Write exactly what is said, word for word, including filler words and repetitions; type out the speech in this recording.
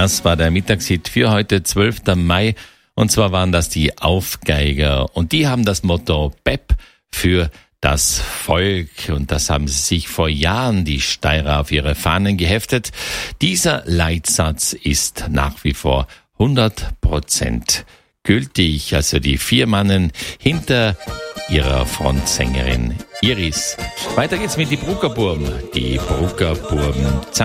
Das war der Mittagshit für heute, zwölften Mai. Und zwar waren das die Aufgeiger. Und die haben das Motto B E P für das Volk. Und das haben sie sich vor Jahren, die Steirer, auf ihre Fahnen geheftet. Dieser Leitsatz ist nach wie vor hundert Prozent gültig. Also die vier Mannen hinter ihrer Frontsängerin Iris. Weiter geht's mit die Bruckerburm. Die Bruckerburm.